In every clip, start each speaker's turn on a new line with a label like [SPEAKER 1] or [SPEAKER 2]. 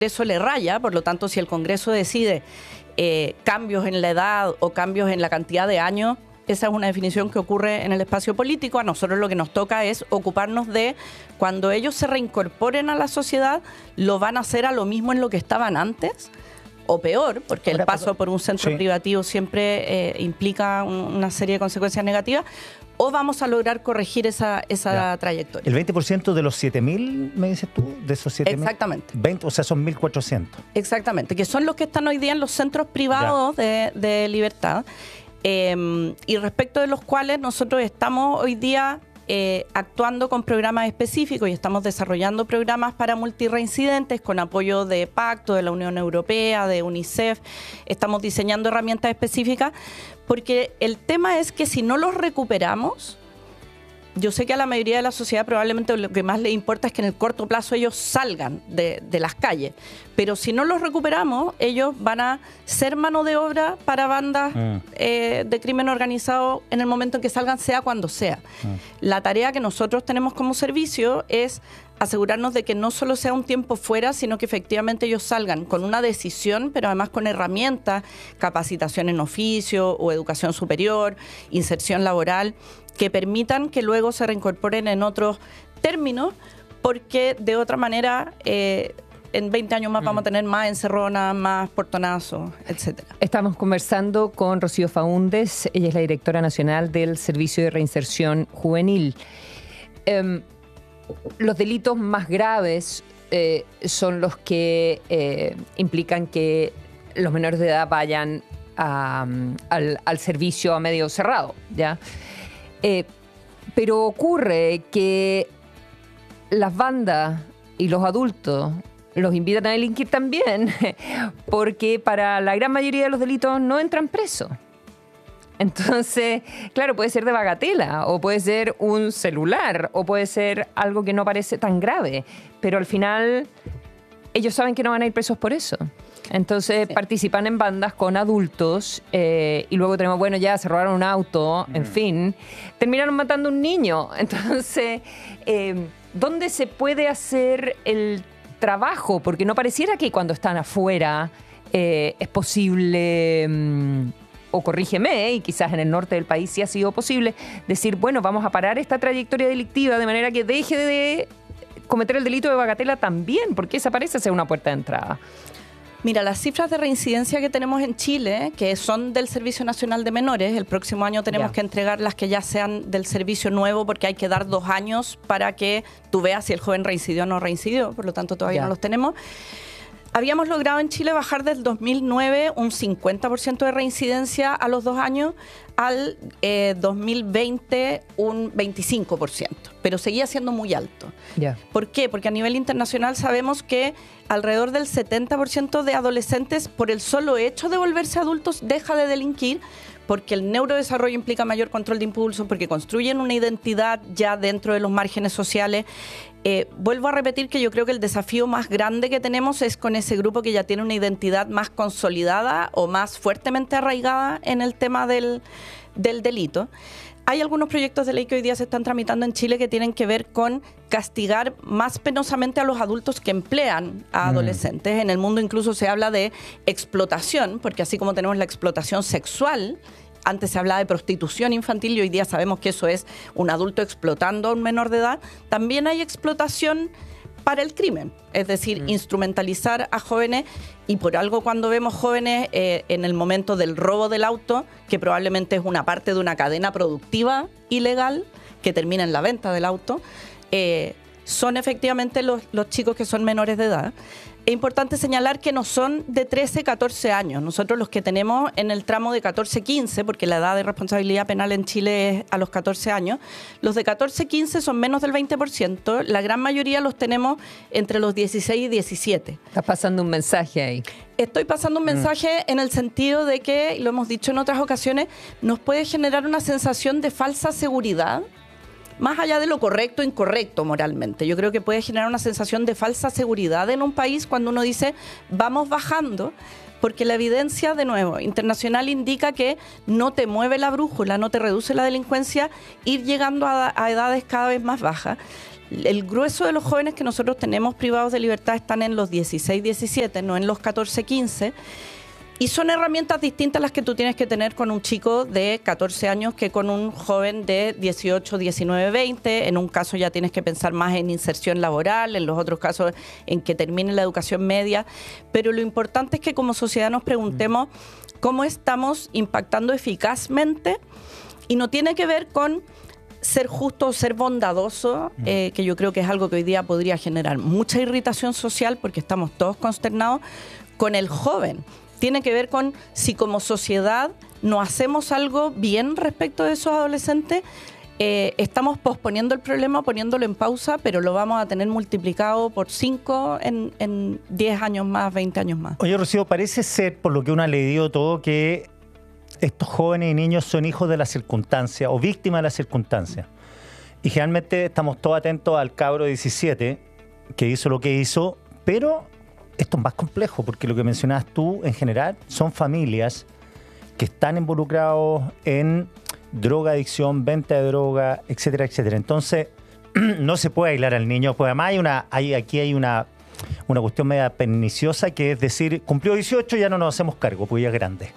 [SPEAKER 1] Congreso le raya, por lo tanto, si el Congreso decide cambios en la edad o cambios en la cantidad de años, esa es una definición que ocurre en el espacio político. A nosotros lo que nos toca es ocuparnos de cuando ellos se reincorporen a la sociedad, lo van a hacer a lo mismo en lo que estaban antes o peor, porque el paso por un centro privativo siempre implica una serie de consecuencias negativas, o vamos a lograr corregir esa trayectoria.
[SPEAKER 2] El 20% de los 7.000, me dices tú, de esos 7.000.
[SPEAKER 1] Exactamente.
[SPEAKER 2] 20, o sea, son 1.400.
[SPEAKER 1] Exactamente, que son los que están hoy día en los centros privados de libertad. Y respecto de los cuales nosotros estamos hoy día actuando con programas específicos y estamos desarrollando programas para multireincidentes con apoyo de Pacto, de la Unión Europea, de UNICEF. Estamos diseñando herramientas específicas porque el tema es que si no los recuperamos, yo sé que a la mayoría de la sociedad probablemente lo que más les importa es que en el corto plazo ellos salgan de las calles. Pero si no los recuperamos, ellos van a ser mano de obra para bandas de crimen organizado en el momento en que salgan, sea cuando sea. La tarea que nosotros tenemos como servicio es asegurarnos de que no solo sea un tiempo fuera, sino que efectivamente ellos salgan con una decisión, pero además con herramientas, capacitación en oficio o educación superior, inserción laboral, que permitan que luego se reincorporen en otros términos, porque de otra manera en 20 años más vamos a tener más encerronas, más portonazos, etcétera.
[SPEAKER 3] Estamos conversando con Rocío Faúndez, ella es la directora nacional del Servicio de Reinserción Juvenil. Los delitos más graves son los que implican que los menores de edad vayan al servicio a medio cerrado, ¿ya? Pero ocurre que las bandas y los adultos los invitan a delinquir también, porque para la gran mayoría de los delitos no entran presos. Entonces, claro, puede ser de bagatela, o puede ser un celular, o puede ser algo que no parece tan grave, pero al final ellos saben que no van a ir presos por eso. Entonces participan en bandas con adultos y luego tenemos, bueno, ya se robaron un auto, en fin, terminaron matando a un niño. Entonces, ¿dónde se puede hacer el trabajo? Porque no pareciera que cuando están afuera es posible, o corrígeme, y quizás en el norte del país sí ha sido posible, decir, bueno, vamos a parar esta trayectoria delictiva de manera que deje de cometer el delito de bagatela también, porque esa parece ser una puerta de entrada.
[SPEAKER 1] Mira, las cifras de reincidencia que tenemos en Chile, que son del Servicio Nacional de Menores, el próximo año tenemos que entregar las que ya sean del servicio nuevo, porque hay que dar 2 años para que tú veas si el joven reincidió o no reincidió, por lo tanto todavía no los tenemos. Habíamos logrado en Chile bajar del 2009 un 50% de reincidencia a los 2 años, al 2020 un 25%, pero seguía siendo muy alto. ¿Por qué? Porque a nivel internacional sabemos que alrededor del 70% de adolescentes, por el solo hecho de volverse adultos, deja de delinquir, porque el neurodesarrollo implica mayor control de impulsos, porque construyen una identidad ya dentro de los márgenes sociales. Vuelvo a repetir que yo creo que el desafío más grande que tenemos es con ese grupo que ya tiene una identidad más consolidada o más fuertemente arraigada en el tema del delito. Hay algunos proyectos de ley que hoy día se están tramitando en Chile que tienen que ver con castigar más penosamente a los adultos que emplean a adolescentes. En el mundo incluso se habla de explotación, porque así como tenemos la explotación sexual, antes se hablaba de prostitución infantil y hoy día sabemos que eso es un adulto explotando a un menor de edad. También hay explotación para el crimen, es decir, instrumentalizar a jóvenes, y por algo cuando vemos jóvenes en el momento del robo del auto, que probablemente es una parte de una cadena productiva ilegal que termina en la venta del auto, son efectivamente los chicos que son menores de edad. Es importante señalar que no son de 13, 14 años. Nosotros los que tenemos en el tramo de 14, 15, porque la edad de responsabilidad penal en Chile es a los 14 años, los de 14, 15 son menos del 20%. La gran mayoría los tenemos entre los 16 y 17.
[SPEAKER 3] Estás pasando un mensaje ahí.
[SPEAKER 1] Estoy pasando un mensaje en el sentido de que, y lo hemos dicho en otras ocasiones, nos puede generar una sensación de falsa seguridad, más allá de lo correcto o incorrecto moralmente. Yo creo que puede generar una sensación de falsa seguridad en un país cuando uno dice vamos bajando, porque la evidencia, de nuevo, internacional indica que no te mueve la brújula, no te reduce la delincuencia ir llegando a edades cada vez más bajas. el grueso de los jóvenes que nosotros tenemos privados de libertad están en los 16, 17, no en los 14, 15. Y son herramientas distintas las que tú tienes que tener con un chico de 14 años que con un joven de 18, 19, 20. En un caso ya tienes que pensar más en inserción laboral, en los otros casos en que termine la educación media. Pero lo importante es que como sociedad nos preguntemos cómo estamos impactando eficazmente, y no tiene que ver con ser justo o ser bondadoso, que yo creo que es algo que hoy día podría generar mucha irritación social porque estamos todos consternados con el joven. Tiene que ver con si como sociedad no hacemos algo bien respecto de esos adolescentes, estamos posponiendo el problema, poniéndolo en pausa, pero lo vamos a tener multiplicado por 5 en 10 años más, 20 años más.
[SPEAKER 2] Oye, Rocío, parece ser, por lo que uno ha leído todo, que estos jóvenes y niños son hijos de la circunstancia o víctimas de la circunstancia. Y generalmente estamos todos atentos al cabro de 17 que hizo lo que hizo, pero esto es más complejo porque lo que mencionabas tú en general son familias que están involucrados en drogadicción, venta de droga, etcétera, etcétera. Entonces, no se puede aislar al niño, pues además aquí hay una cuestión media perniciosa, que es decir, cumplió 18, ya no nos hacemos cargo, porque ya es grande.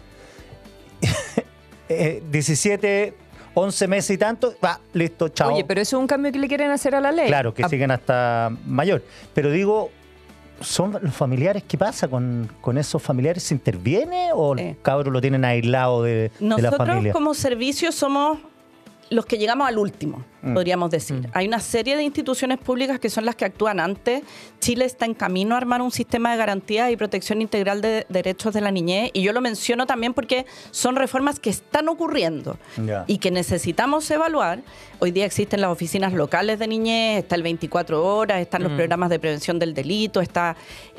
[SPEAKER 2] 17, 11 meses y tanto, va, listo, chao.
[SPEAKER 3] Oye, pero eso es un cambio que le quieren hacer a la ley.
[SPEAKER 2] Claro, que siguen hasta mayor. Pero digo, ¿son los familiares? ¿Qué pasa con esos familiares? ¿Se interviene o los cabros lo tienen aislado de la familia?
[SPEAKER 1] Nosotros como servicio somos los que llegamos al último, podríamos decir. Hay una serie de instituciones públicas que son las que actúan antes. Chile está en camino a armar un sistema de garantía y protección integral de derechos de la niñez, y yo lo menciono también porque son reformas que están ocurriendo y que necesitamos evaluar. Hoy día existen las oficinas locales de niñez, está el 24 horas, están los programas de prevención del delito, está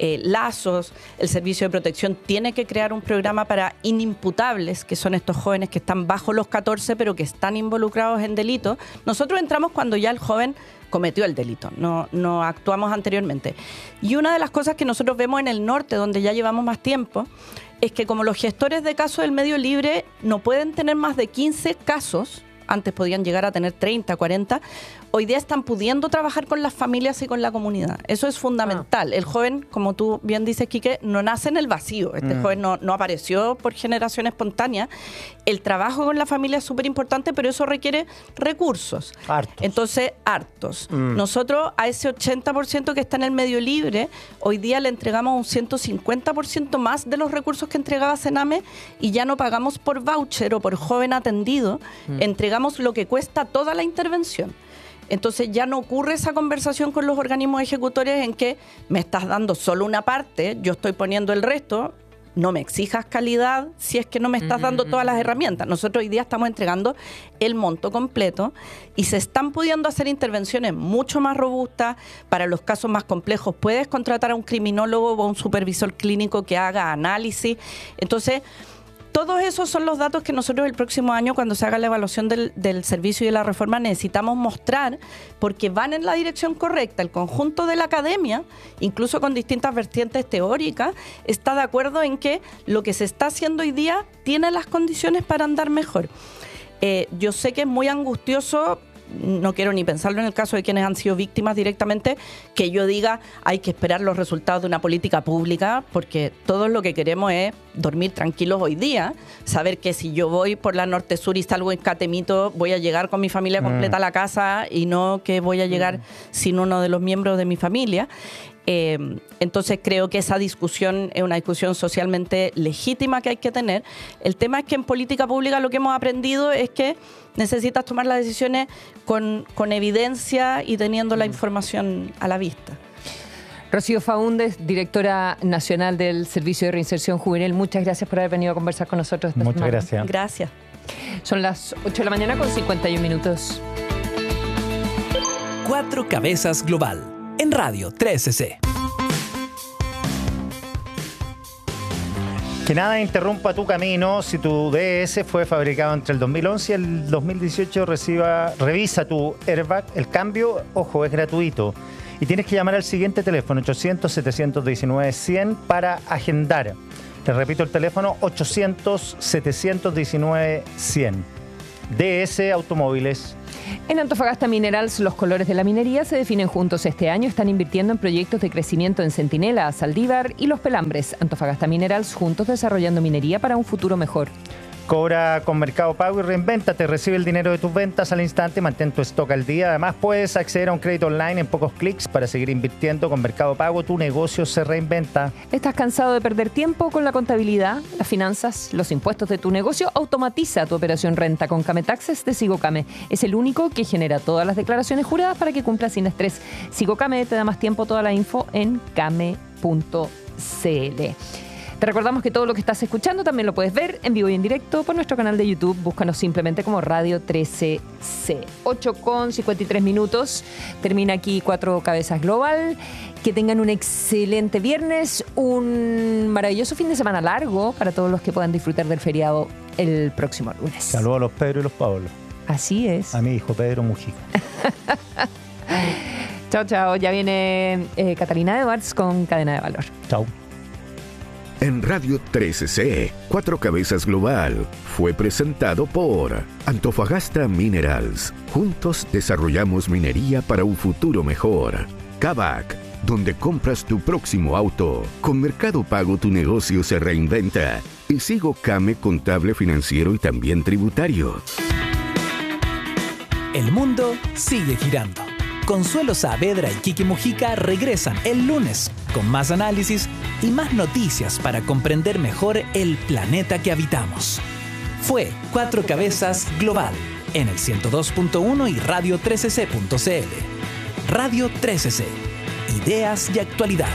[SPEAKER 1] Lazos. El Servicio de Protección tiene que crear un programa para inimputables, que son estos jóvenes que están bajo los 14 pero que están involucrados en delitos. Nosotros entramos cuando ya el joven cometió el delito, no actuamos anteriormente. Y una de las cosas que nosotros vemos en el norte, donde ya llevamos más tiempo, es que como los gestores de casos del medio libre no pueden tener más de 15 casos, antes podían llegar a tener 30, 40, hoy día están pudiendo trabajar con las familias y con la comunidad. Eso es fundamental. El joven, como tú bien dices, Quique, no nace en el vacío. Este joven no apareció por generación espontánea. El trabajo con la familia es súper importante, pero eso requiere recursos.
[SPEAKER 2] Hartos.
[SPEAKER 1] Entonces, hartos. Nosotros a ese 80% que está en el medio libre, hoy día le entregamos un 150% más de los recursos que entregaba Sename, y ya no pagamos por voucher o por joven atendido, entregamos lo que cuesta toda la intervención. Entonces ya no ocurre esa conversación con los organismos ejecutores en que me estás dando solo una parte, yo estoy poniendo el resto, no me exijas calidad si es que no me estás dando todas las herramientas. Nosotros hoy día estamos entregando el monto completo y se están pudiendo hacer intervenciones mucho más robustas. Para los casos más complejos puedes contratar a un criminólogo o a un supervisor clínico que haga análisis. Entonces, todos esos son los datos que nosotros el próximo año, cuando se haga la evaluación del servicio y de la reforma, necesitamos mostrar, porque van en la dirección correcta. El conjunto de la academia, incluso con distintas vertientes teóricas, está de acuerdo en que lo que se está haciendo hoy día tiene las condiciones para andar mejor. Yo sé que es muy angustioso, no quiero ni pensarlo en el caso de quienes han sido víctimas directamente, que yo diga hay que esperar los resultados de una política pública, porque todos lo que queremos es dormir tranquilos hoy día, saber que si yo voy por la norte sur y salgo en Catemito, voy a llegar con mi familia completa a la casa, y no que voy a llegar sin uno de los miembros de mi familia. Entonces creo que esa discusión es una discusión socialmente legítima que hay que tener. El tema es que en política pública lo que hemos aprendido es que necesitas tomar las decisiones con evidencia y teniendo la información a la vista.
[SPEAKER 3] Rocío Faúndez, directora nacional del Servicio de Reinserción Juvenil, muchas gracias por haber venido a conversar con nosotros esta semana.
[SPEAKER 2] Muchas gracias.
[SPEAKER 1] Gracias.
[SPEAKER 3] Son las 8 de la mañana con 51 minutos.
[SPEAKER 4] Cuatro Cabezas Global, en Radio 13C.
[SPEAKER 2] Que nada interrumpa tu camino. Si tu DS fue fabricado entre el 2011 y el 2018, revisa tu airbag. El cambio, ojo, es gratuito. Y tienes que llamar al siguiente teléfono, 800-719-100, para agendar. Te repito el teléfono, 800-719-100. DS Automóviles.
[SPEAKER 3] En Antofagasta Minerals, los colores de la minería se definen juntos este año. Están invirtiendo en proyectos de crecimiento en Centinela, Saldívar y Los Pelambres. Antofagasta Minerals, juntos desarrollando minería para un futuro mejor.
[SPEAKER 2] Cobra con Mercado Pago y reinvéntate. Recibe el dinero de tus ventas al instante, mantén tu stock al día. Además, puedes acceder a un crédito online en pocos clics para seguir invirtiendo. Con Mercado Pago, tu negocio se reinventa.
[SPEAKER 3] ¿Estás cansado de perder tiempo con la contabilidad, las finanzas, los impuestos de tu negocio? Automatiza tu operación renta con Came Taxes de Sigocame. Es el único que genera todas las declaraciones juradas para que cumplas sin estrés. Sigocame te da más tiempo. Toda la info en came.cl. Te recordamos que todo lo que estás escuchando también lo puedes ver en vivo y en directo por nuestro canal de YouTube. Búscanos simplemente como Radio 13C. 8:53. Termina aquí Cuatro Cabezas Global. Que tengan un excelente viernes, un maravilloso fin de semana largo para todos los que puedan disfrutar del feriado el próximo lunes.
[SPEAKER 2] Saludos a los Pedro y los Pablo.
[SPEAKER 3] Así es.
[SPEAKER 2] A mi hijo Pedro Mujica.
[SPEAKER 3] Chao, chao. Ya viene Catalina Edwards con Cadena de Valor.
[SPEAKER 2] Chao.
[SPEAKER 5] En Radio 13C, Cuatro Cabezas Global fue presentado por Antofagasta Minerals. Juntos desarrollamos minería para un futuro mejor. Kavak, donde compras tu próximo auto. Con Mercado Pago tu negocio se reinventa. Y Sigocame, contable, financiero y también tributario.
[SPEAKER 4] El mundo sigue girando. Consuelo Saavedra y Kiki Mujica regresan el lunes con más análisis y más noticias para comprender mejor el planeta que habitamos. Fue Cuatro Cabezas Global en el 102.1 y Radio 13C.cl. Radio 13C. Ideas y actualidad.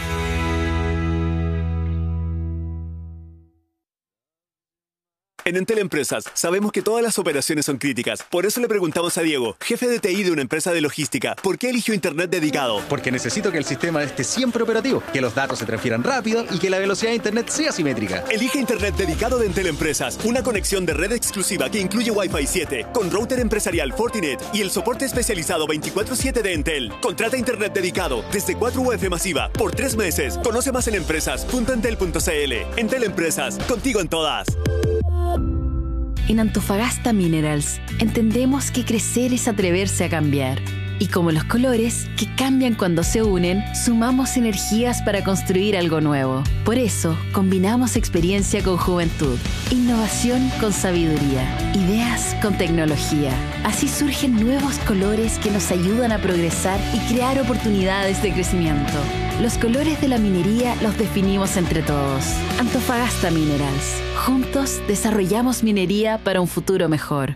[SPEAKER 6] En Entel Empresas sabemos que todas las operaciones son críticas. Por eso le preguntamos a Diego, jefe de TI de una empresa de logística, ¿por qué eligió Internet dedicado?
[SPEAKER 7] Porque necesito que el sistema esté siempre operativo, que los datos se transfieran rápido y que la velocidad de Internet sea simétrica.
[SPEAKER 6] Elige Internet dedicado de Entel Empresas. Una conexión de red exclusiva que incluye Wi-Fi 7, con router empresarial Fortinet y el soporte especializado 24/7 de Entel. Contrata Internet dedicado desde 4 UF masiva por 3 meses. Conoce más en empresas.entel.cl. Entel Empresas, contigo en todas.
[SPEAKER 8] En Antofagasta Minerals entendemos que crecer es atreverse a cambiar. Y como los colores, que cambian cuando se unen, sumamos energías para construir algo nuevo. Por eso, combinamos experiencia con juventud, innovación con sabiduría, ideas con tecnología. Así surgen nuevos colores que nos ayudan a progresar y crear oportunidades de crecimiento. Los colores de la minería los definimos entre todos. Antofagasta Minerals. Juntos desarrollamos minería para un futuro mejor.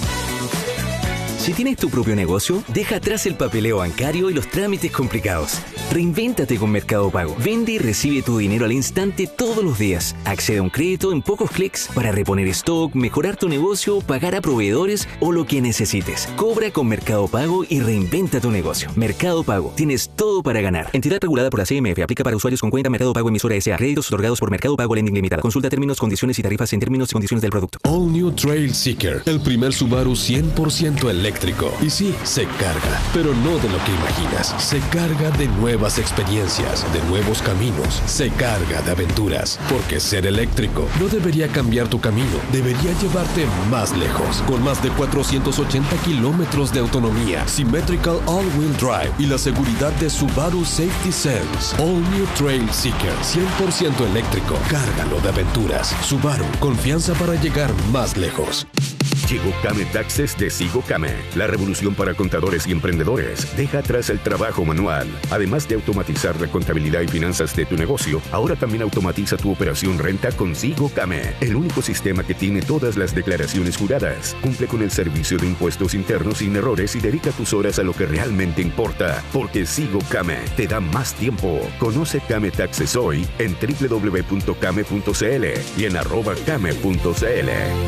[SPEAKER 9] Si tienes tu propio negocio, deja atrás el papeleo bancario y los trámites complicados. Reinvéntate con Mercado Pago. Vende y recibe tu dinero al instante todos los días. Accede a un crédito en pocos clics para reponer stock, mejorar tu negocio, pagar a proveedores o lo que necesites. Cobra con Mercado Pago y reinventa tu negocio. Mercado Pago. Tienes todo para ganar. Entidad regulada por la CMF. Aplica para usuarios con cuenta Mercado Pago emisora S.A. Créditos otorgados por Mercado Pago Lending Limitada. Consulta términos, condiciones y tarifas en términos y condiciones del producto.
[SPEAKER 10] All New Trail Seeker. El primer Subaru 100% eléctrico. Y sí, se carga, pero no de lo que imaginas. Se carga de nuevas experiencias, de nuevos caminos. Se carga de aventuras. Porque ser eléctrico no debería cambiar tu camino, debería llevarte más lejos. Con más de 480 kilómetros de autonomía, Symmetrical All-Wheel Drive y la seguridad de Subaru Safety Sense. All New Trail Seeker 100% eléctrico. Cárgalo de aventuras. Subaru, confianza para llegar más llegó
[SPEAKER 5] Came Taxes de Sigocame, la revolución para contadores y emprendedores. Deja atrás el trabajo manual. Además de automatizar la contabilidad y finanzas de tu negocio, ahora también automatiza tu operación renta con Sigocame, el único sistema que tiene todas las declaraciones juradas. Cumple con el servicio de impuestos internos sin errores y dedica tus horas a lo que realmente importa, porque Sigocame te da más tiempo. Conoce Came Taxes hoy en www.came.cl y en @came.cl.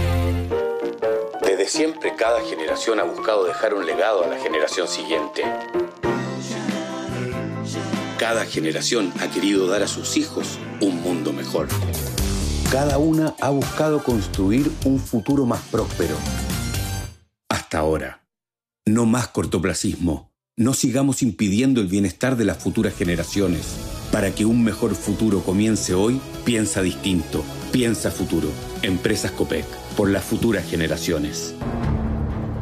[SPEAKER 11] Desde siempre, cada generación ha buscado dejar un legado a la generación siguiente. Cada generación ha querido dar a sus hijos un mundo mejor. Cada una ha buscado construir un futuro más próspero. Hasta ahora. No más cortoplacismo. No sigamos impidiendo el bienestar de las futuras generaciones. Para que un mejor futuro comience hoy, piensa distinto. Piensa futuro. Empresas Copec. Por las futuras generaciones.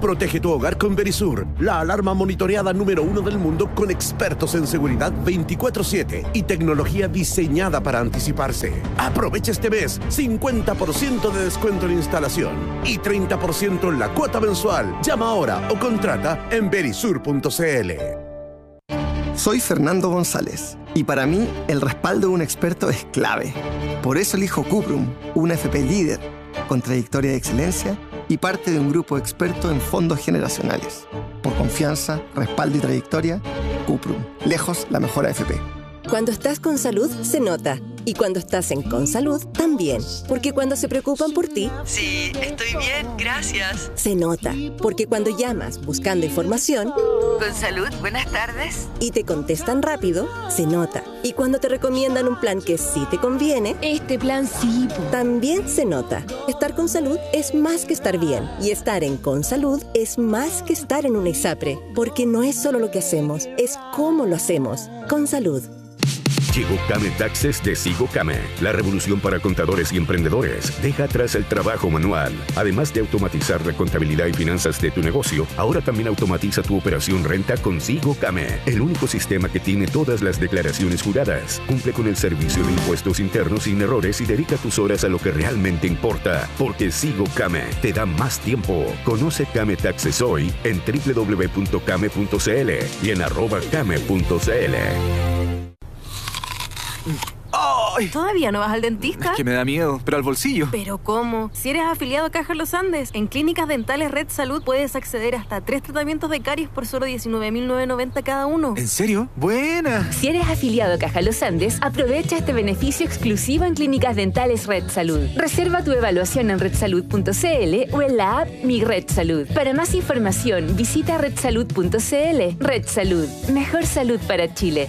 [SPEAKER 12] Protege tu hogar con Verisur, la alarma monitoreada número 1 del mundo con expertos en seguridad 24/7 y tecnología diseñada para anticiparse. Aprovecha este mes 50% de descuento en instalación y 30% en la cuota mensual. Llama ahora o contrata en verisur.cl.
[SPEAKER 13] Soy Fernando González y para mí el respaldo de un experto es clave. Por eso elijo Cuprum, una FP líder con trayectoria de excelencia y parte de un grupo experto en fondos generacionales. Por confianza, respaldo y trayectoria, Cuprum, lejos la mejor AFP.
[SPEAKER 14] Cuando estás con salud, se nota. Y cuando estás en Consalud, también. Porque cuando se preocupan por ti...
[SPEAKER 15] Sí, estoy bien, gracias.
[SPEAKER 14] Se nota. Porque cuando llamas buscando información...
[SPEAKER 15] Consalud, buenas tardes.
[SPEAKER 14] Y te contestan rápido, se nota. Y cuando te recomiendan un plan que sí te conviene...
[SPEAKER 8] Este plan sí,
[SPEAKER 14] también se nota. Estar con salud es más que estar bien. Y estar en Consalud es más que estar en una ISAPRE. Porque no es solo lo que hacemos, es cómo lo hacemos. Consalud.
[SPEAKER 5] Llegó Kame Taxes de Sigo Kame, la revolución para contadores y emprendedores. Deja atrás el trabajo manual. Además de automatizar la contabilidad y finanzas de tu negocio, ahora también automatiza tu operación renta con Sigo Kame, el único sistema que tiene todas las declaraciones juradas. Cumple con el servicio de impuestos internos sin errores y dedica tus horas a lo que realmente importa, porque Sigo Kame te da más tiempo. Conoce Kame Taxes hoy en www.kame.cl y en @kame.cl.
[SPEAKER 16] ¡Ay!
[SPEAKER 17] ¿Todavía no vas al dentista?
[SPEAKER 16] Es que me da miedo, pero al bolsillo.
[SPEAKER 17] ¿Pero cómo? Si eres afiliado a Caja Los Andes, en Clínicas Dentales Red Salud puedes acceder hasta 3 tratamientos de caries por solo $19.990 cada uno.
[SPEAKER 16] ¿En serio? ¡Buena!
[SPEAKER 18] Si eres afiliado a Caja Los Andes, aprovecha este beneficio exclusivo en Clínicas Dentales Red Salud. Reserva tu evaluación en redsalud.cl o en la app Mi Red Salud. Para más información, visita redsalud.cl. Red Salud. Mejor salud para Chile.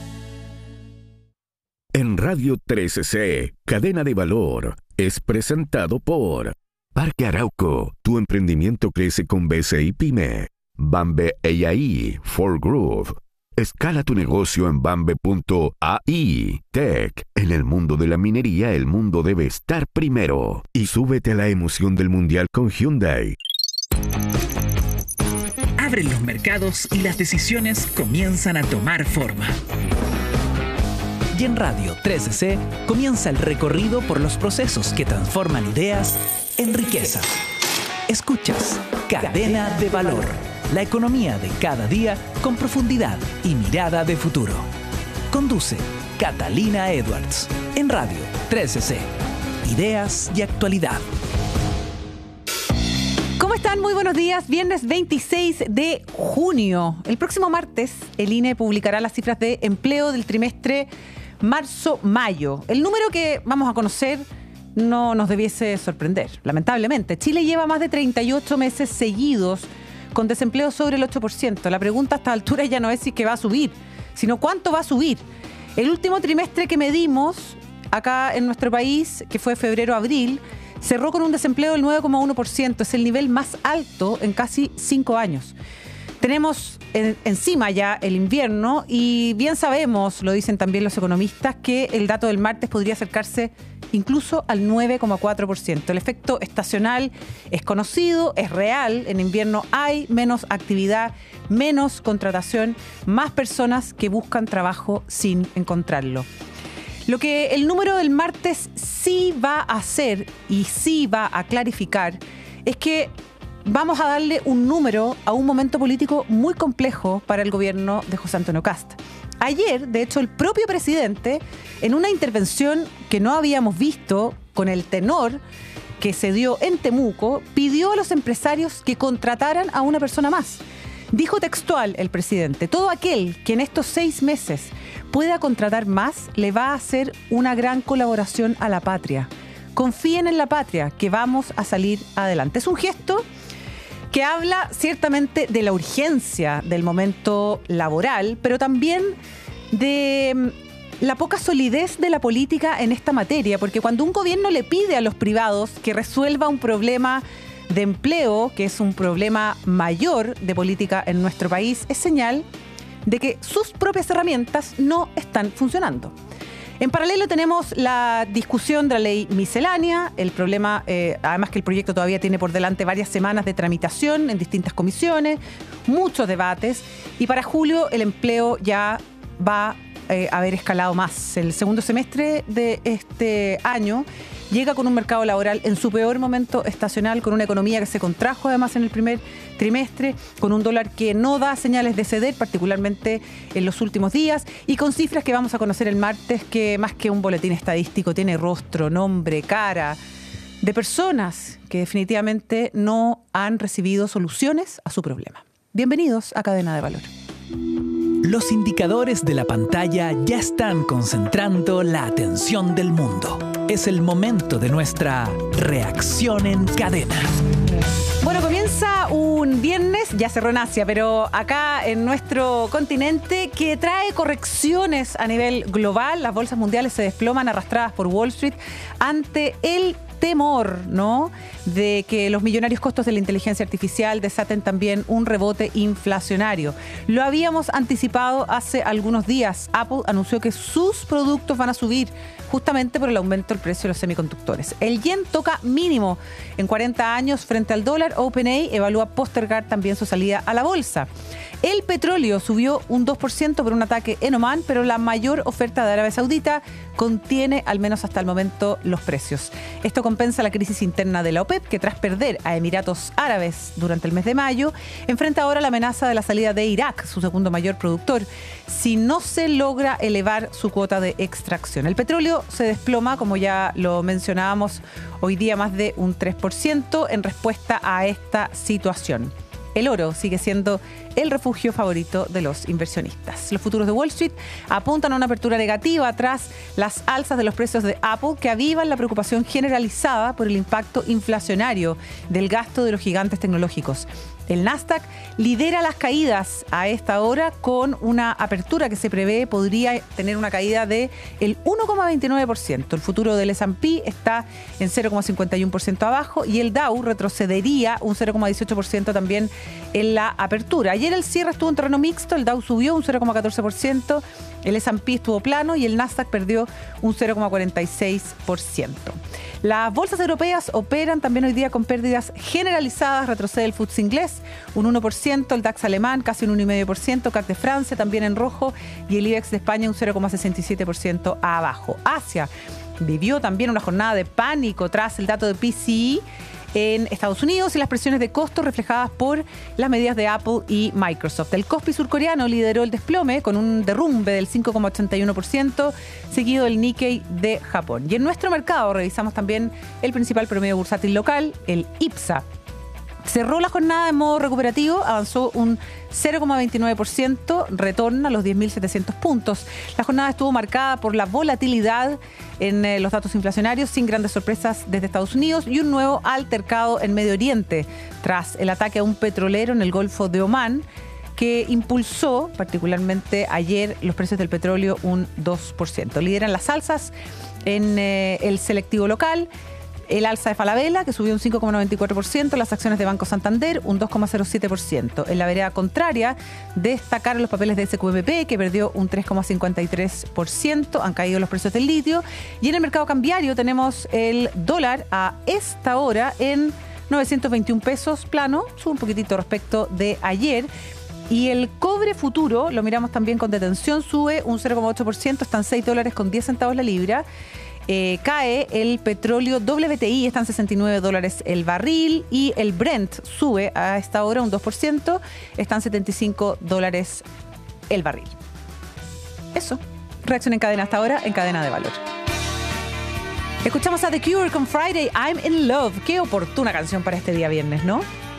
[SPEAKER 5] En Radio 13C, Cadena de Valor, es presentado por Parque Arauco. Tu emprendimiento crece con BCI Pyme. Bambe AI for Growth. Escala tu negocio en bambe.ai. Tech. En el mundo de la minería, el mundo debe estar primero. Y súbete a la emoción del mundial con Hyundai.
[SPEAKER 4] Abren los mercados y las decisiones comienzan a tomar forma. Y en Radio 13C comienza el recorrido por los procesos que transforman ideas en riqueza. Escuchas Cadena de Valor, la economía de cada día con profundidad y mirada de futuro. Conduce Catalina Edwards en Radio 13C. Ideas y actualidad.
[SPEAKER 19] ¿Cómo están? Muy buenos días. Viernes 26 de junio. El próximo martes, el INE publicará las cifras de empleo del trimestre marzo-mayo. El número que vamos a conocer no nos debiese sorprender, lamentablemente. Chile lleva más de 38 meses seguidos con desempleo sobre el 8%. La pregunta a esta altura ya no es si que va a subir, sino cuánto va a subir. El último trimestre que medimos acá en nuestro país, que fue febrero-abril, cerró con un desempleo del 9,1%. Es el nivel más alto en casi 5 años. Tenemos encima ya el invierno y bien sabemos, lo dicen también los economistas, que el dato del martes podría acercarse incluso al 9,4%. El efecto estacional es conocido, es real. En invierno hay menos actividad, menos contratación, más personas que buscan trabajo sin encontrarlo. Lo que el número del martes sí va a hacer y sí va a clarificar es que vamos a darle un número a un momento político muy complejo para el gobierno de José Antonio Kast. Ayer, de hecho, el propio presidente, en una intervención que no habíamos visto con el tenor que se dio en Temuco, pidió a los empresarios que contrataran a una persona más. Dijo textual el presidente: todo aquel que en estos 6 meses pueda contratar más, le va a hacer una gran colaboración a la patria. Confíen en la patria, que vamos a salir adelante. Es un gesto que habla ciertamente de la urgencia del momento laboral, pero también de la poca solidez de la política en esta materia, porque cuando un gobierno le pide a los privados que resuelva un problema de empleo, que es un problema mayor de política en nuestro país, es señal de que sus propias herramientas no están funcionando. En paralelo tenemos la discusión de la ley miscelánea, el problema, además que el proyecto todavía tiene por delante varias semanas de tramitación en distintas comisiones, muchos debates, y para julio el empleo ya va a haber escalado más. El segundo semestre de este año llega con un mercado laboral en su peor momento estacional, con una economía que se contrajo además en el primer trimestre, con un dólar que no da señales de ceder, particularmente en los últimos días, y con cifras que vamos a conocer el martes que más que un boletín estadístico tiene rostro, nombre, cara, de personas que definitivamente no han recibido soluciones a su problema. Bienvenidos a Cadena de Valor.
[SPEAKER 4] Los indicadores de la pantalla ya están concentrando la atención del mundo. Es el momento de nuestra reacción en cadena.
[SPEAKER 19] Bueno, comienza un viernes, ya cerró en Asia, pero acá en nuestro continente, que trae correcciones a nivel global. Las bolsas mundiales se desploman arrastradas por Wall Street ante el temor, ¿no?, de que los millonarios costos de la inteligencia artificial desaten también un rebote inflacionario. Lo habíamos anticipado hace algunos días. Apple anunció que sus productos van a subir justamente por el aumento del precio de los semiconductores. El yen toca mínimo en 40 años frente al dólar. OpenAI evalúa postergar también su salida a la bolsa. El petróleo subió un 2% por un ataque en Omán, pero la mayor oferta de Arabia Saudita contiene, al menos hasta el momento, los precios. Esto compensa la crisis interna de la OPEP, que tras perder a Emiratos Árabes durante el mes de mayo, enfrenta ahora la amenaza de la salida de Irak, su segundo mayor productor, si no se logra elevar su cuota de extracción. El petróleo se desploma, como ya lo mencionábamos hoy día, más de un 3% en respuesta a esta situación. El oro sigue siendo el refugio favorito de los inversionistas. Los futuros de Wall Street apuntan a una apertura negativa tras las alzas de los precios de Apple, que avivan la preocupación generalizada por el impacto inflacionario del gasto de los gigantes tecnológicos. El Nasdaq lidera las caídas a esta hora, con una apertura que se prevé podría tener una caída del 1,29%. El futuro del S&P está en 0,51% abajo y el Dow retrocedería un 0,18% también en la apertura. Ayer el cierre estuvo en terreno mixto, el Dow subió un 0,14%, el S&P estuvo plano y el Nasdaq perdió un 0,46%. Las bolsas europeas operan también hoy día con pérdidas generalizadas. Retrocede el FTSE inglés un 1%, el DAX alemán casi un 1,5%, CAC de Francia también en rojo y el IBEX de España un 0,67% abajo. Asia vivió también una jornada de pánico tras el dato de PCE en Estados Unidos y las presiones de costos reflejadas por las medidas de Apple y Microsoft. El Kospi surcoreano lideró el desplome con un derrumbe del 5,81%, seguido del Nikkei de Japón. Y en nuestro mercado revisamos también el principal promedio bursátil local, el IPSA. Cerró la jornada en modo recuperativo, avanzó un 0,29%, retorna a los 10.700 puntos. La jornada estuvo marcada por la volatilidad en los datos inflacionarios, sin grandes sorpresas desde Estados Unidos, y un nuevo altercado en Medio Oriente, tras el ataque a un petrolero en el Golfo de Omán, que impulsó particularmente ayer los precios del petróleo un 2%. Lideran las alzas en el selectivo local. El alza de Falabella, que subió un 5,94%, las acciones de Banco Santander un 2,07%. En la vereda contraria, destacaron los papeles de SQMP, que perdió un 3,53%, han caído los precios del litio. Y en el mercado cambiario tenemos el dólar a esta hora en 921 pesos plano, sube un poquitito respecto de ayer. Y el cobre futuro, lo miramos también con detención, sube un 0,8%, están $6.10 la libra. Cae el petróleo WTI, están $69 el barril, y el Brent sube a esta hora un 2%, están $75 el barril. Eso, reacción en cadena hasta ahora, en Cadena de Valor. Escuchamos a The Cure con Friday, I'm in Love. Qué oportuna canción para este día viernes, ¿no?